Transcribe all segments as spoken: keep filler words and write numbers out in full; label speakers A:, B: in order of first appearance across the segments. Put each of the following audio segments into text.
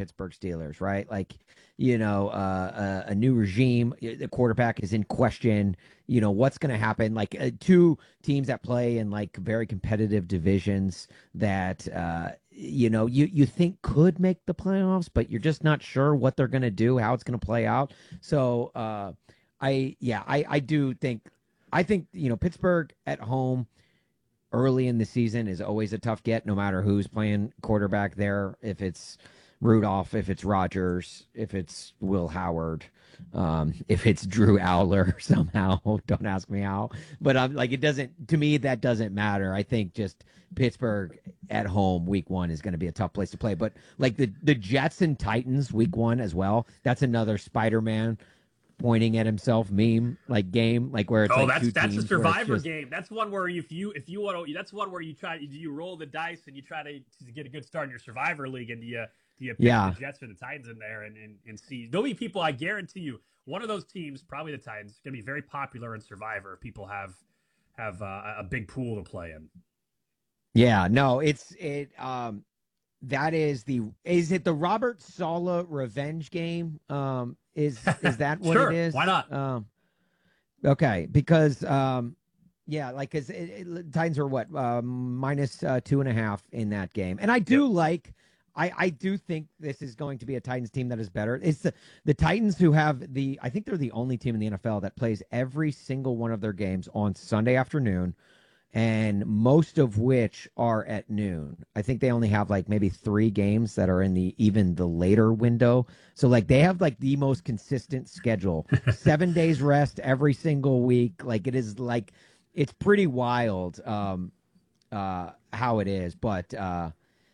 A: Pittsburgh Steelers, right? Like, you know, uh, a, a new regime, the quarterback is in question. You know, what's going to happen? Like, uh, two teams that play in like very competitive divisions that, uh, you know, you you think could make the playoffs, but you're just not sure what they're going to do, how it's going to play out. So, uh, I yeah, I I do think, I think you know Pittsburgh at home early in the season is always a tough get, no matter who's playing quarterback there. If it's Rudolph, if it's Rogers, if it's Will Howard, um, if it's DrewOwler somehow. Don't ask me how, but I'm like, it doesn't, to me, that doesn't matter. I think just Pittsburgh at home week one is going to be a tough place to play. But like the the Jets and Titans week one as well. That's another Spider-Man pointing at himself meme like game, like where it's
B: Oh,
A: like
B: that's
A: two
B: that's a
A: teams where it's
B: survivor
A: just
B: game. That's one where if you if you want to, that's one where you try you roll the dice and you try to, to get a good start in your survivor league, and do you do you pick the
A: yeah.
B: Jets or the Titans in there and, and and see? There'll be people, I guarantee you, one of those teams, probably the Titans, is going to be very popular in survivor. People have have uh, a big pool to play in.
A: Yeah, no, it's it um that is the is it the Robert Sala revenge game? Um is is that what it
B: Sure,
A: is?
B: why not?
A: Um okay, because um yeah, like cuz Titans are what? Um minus uh, two and a half in that game. And I
B: Yep.
A: do like I, I do think this is going to be a Titans team that is better. It's the, the Titans who have the I think they're the only team in the N F L that plays every single one of their games on Sunday afternoon, and most of which are at noon. I think they only have like maybe three games that are in the even the later window. So like they have like the most consistent schedule. Seven days rest every single week. Like it is like it's pretty wild um uh how it is. But uh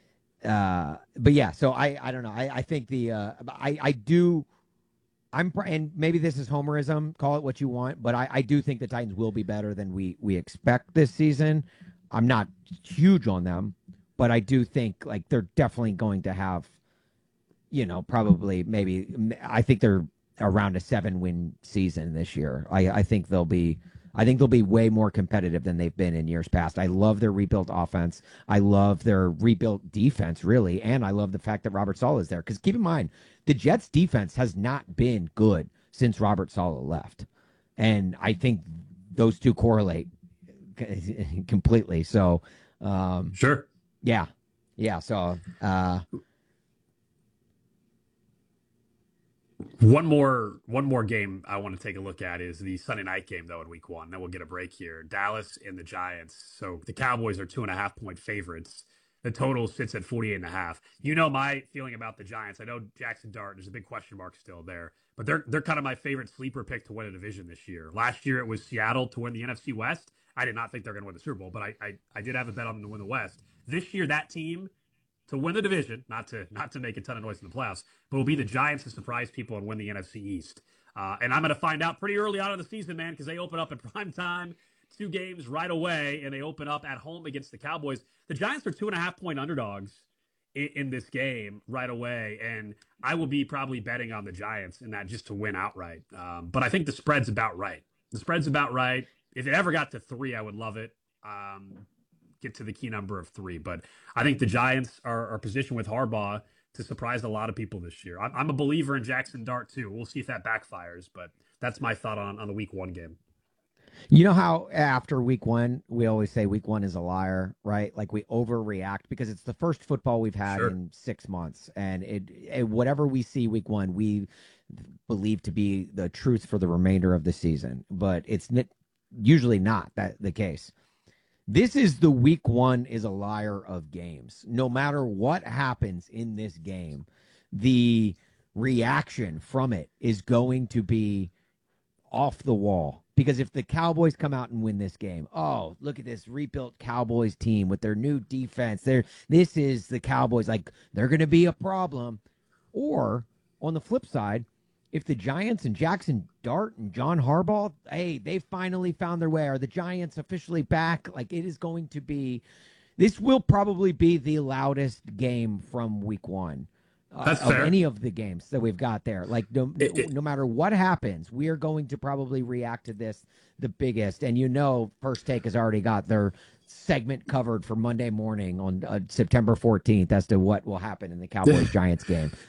A: uh but yeah, so I I don't know. I I think the uh I I do I'm and maybe this is homerism, call it what you want, but I, I do think the Titans will be better than we we expect this season. I'm not huge on them, but I do think like they're definitely going to have, you know, probably maybe I think they're around a seven win season this year. I I think they'll be I think they'll be way more competitive than they've been in years past. I love their rebuilt offense. I love their rebuilt defense, really, and I love the fact that Robert Saleh is there. Because keep in mind, the Jets' defense has not been good since Robert Saleh left, and I think those two correlate completely. So, um,
B: Sure.
A: yeah, yeah. So, uh,
B: One more one more game I want to take a look at is the Sunday night game, though, in week one. Then we'll get a break here. Dallas and the Giants. So the Cowboys are two and a half point favorites. The total sits at forty-eight and a half. You know my feeling about the Giants. I know Jackson Dart, there's a big question mark still there, but they're they're kind of my favorite sleeper pick to win a division this year. Last year it was Seattle to win the N F C West. I did not think they're going to win the Super Bowl, but I, I I did have a bet on them to win the West. This year that team to win the division, not to not to make a ton of noise in the playoffs, but will be the Giants to surprise people and win the N F C East. Uh, and I'm going to find out pretty early on in the season, man, because they open up in prime time, two games right away, and they open up at home against the Cowboys. The Giants are two and a half point underdogs in, in this game right away, and I will be probably betting on the Giants in that just to win outright. Um, but I think the spread's about right. The spread's about right. If it ever got to three, I would love it. Um, get to the key number of three. But I think the Giants are, are positioned with Harbaugh to surprise a lot of people this year. I'm, I'm a believer in Jackson Dart, too. We'll see if that backfires, but that's my thought on, on the week one game.
A: you know how after week one, we always say week one is a liar, right? Like we overreact because it's the first football we've had
B: Sure.
A: in six months. And it, it whatever we see week one, we believe to be the truth for the remainder of the season. But it's n- usually not that the case. This is the week one is a liar of games. No matter what happens in this game, the reaction from it is going to be off the wall. Because if the Cowboys come out and win this game, oh, look at this rebuilt Cowboys team with their new defense. They're, this is the Cowboys. Like, they're going to be a problem. Or on the flip side, if the Giants and Jackson Dart and John Harbaugh, hey, they finally found their way. Are the Giants officially back? Like, it is going to be, this will probably be the loudest game from week one. Uh,
B: That's
A: of
B: fair.
A: any of the games that we've got there. Like, no,
B: It- it-
A: no matter what happens, we are going to probably react to this the biggest. And you know, First Take has already got their segment covered for Monday morning on uh, September fourteenth as to what will happen in the Cowboys Giants game.